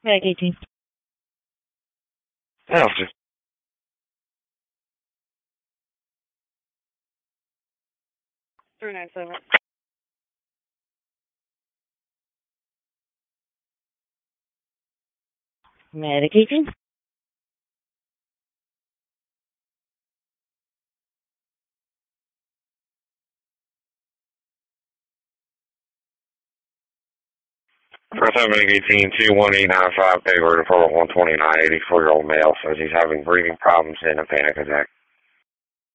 Medic 18. Officer. Three nine seven. Medic 18. First time Medic 18, 21895, paper report 129, 84-year-old male, says he's having breathing problems and a panic attack.